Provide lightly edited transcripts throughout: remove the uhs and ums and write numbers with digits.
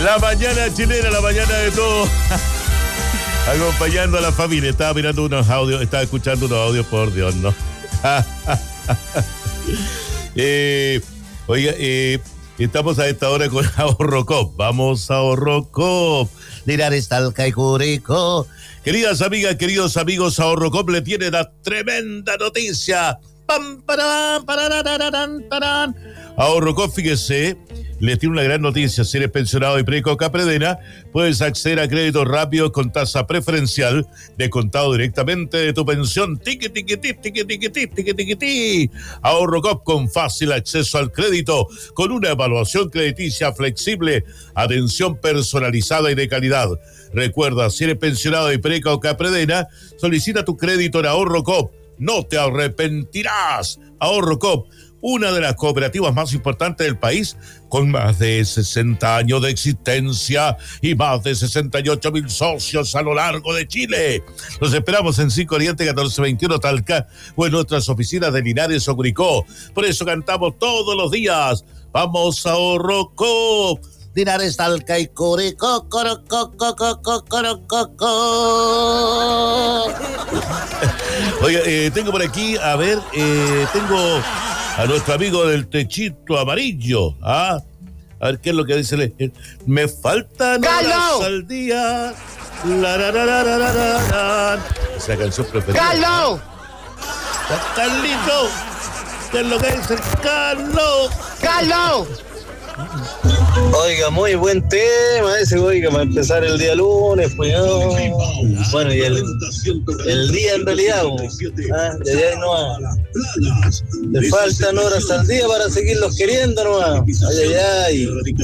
La mañana chilena, la mañana de todo. Acompañando a la familia. Estaba mirando unos audios, estaba escuchando unos audios, por Dios, ¿no? Oiga, estamos a esta hora con Ahorrocop. Vamos a Ahorrocop. Linares, Talca y Curicó. Queridas amigas, queridos amigos, Ahorrocop le tiene la tremenda noticia. Pam, parán, pararán, parán. Ahorrocop, fíjese, les tiene una gran noticia. Si eres pensionado y Preco Capredena, puedes acceder a créditos rápidos con tasa preferencial descontado directamente de tu pensión. Tiqui, tiqui, tiqui, tiqui, tiqui, tiqui, tiqui, tiqui. Ahorrocop con fácil acceso al crédito, con una evaluación crediticia flexible, atención personalizada y de calidad. Recuerda, si eres pensionado de Preco Capredena, solicita tu crédito en Ahorrocop. No te arrepentirás. Ahorrocop, una de las cooperativas más importantes del país, con más de 60 años de existencia y más de 68,000 socios a lo largo de Chile. Los esperamos en 5 Oriente 1421 Talca o en nuestras oficinas de Linares o Curicó. Por eso cantamos todos los días. Vamos a Ahorrocop. Linares, Talca y Curicó. Oiga, tengo por aquí, a ver, tengo a nuestro amigo del techito amarillo. A ver qué es lo que dice. Me faltan horas al día. Esa canción preferida. ¡Carlos! ¡Carlito! ¿Qué es lo que dice Carlos? ¡Carlos! Oiga, muy buen tema ese, oiga, para empezar el día lunes, pues, no. Bueno, y el día en realidad, de allá no. Le faltan horas al día para seguirlos queriendo, nomás. Ay.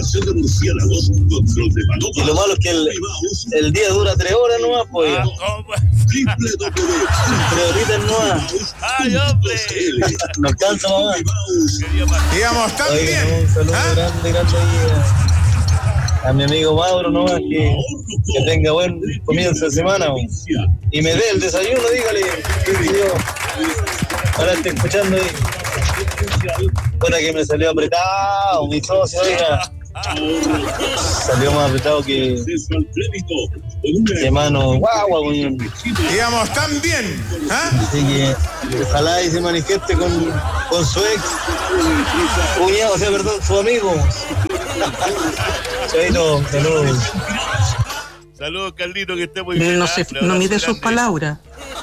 Y lo malo es que el día dura 3 horas nomás, pues. 3 horitas nomás. ¡Ay, hombre! No alcanza, mamá. Digamos, también. Un saludo grande a mi amigo Mauro nomás, que tenga buen comienzo de semana, y me dé el desayuno, dígale que yo ahora estoy escuchando ahí. Bueno, que me salió apretado mi socio, oiga. Salió más apretado que mano guagua, güey. Digamos, también. Así que ojalá y se manifieste con su ex cuñado, o sea, perdón, su amigo. Saludos. Saludos, Carlito, que esté muy bien. No mide sus palabras.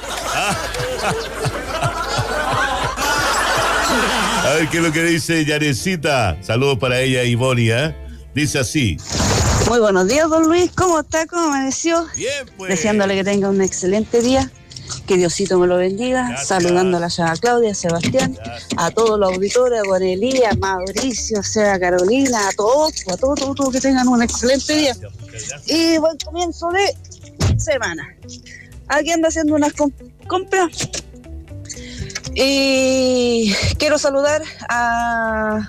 A ver qué es lo que dice Yarecita. Saludos para ella y Bonia. Dice así. Muy buenos días, don Luis. ¿Cómo está? ¿Cómo amaneció? Bien, pues. Deseándole que tenga un excelente día. Que Diosito me lo bendiga. Gracias. Saludando a la señora Claudia, a Sebastián, gracias. A todos los auditores, a Juan Elías, Mauricio, a Carolina, a todos, que tengan un excelente día. Y buen comienzo de semana. Aquí anda haciendo unas compras. Y quiero saludar a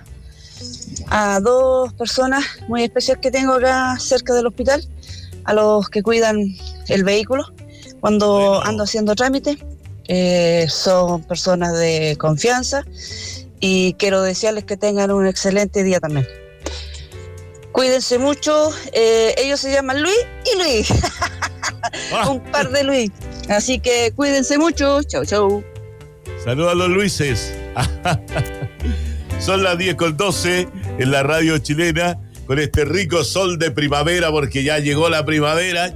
2 personas muy especiales que tengo acá cerca del hospital, a los que cuidan el vehículo cuando ando haciendo trámite. Son personas de confianza y quiero desearles que tengan un excelente día también. Cuídense mucho. Ellos se llaman Luis y Luis. Un par de Luis. Así que cuídense mucho. Chau. Saludos a los Luises. Son las 10:12 en la radio chilena, con este rico sol de primavera, porque ya llegó la primavera.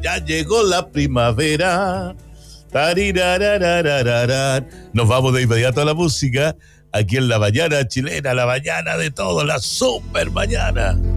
Nos vamos de inmediato a la música, aquí en la mañana chilena, la mañana de todo, la super mañana.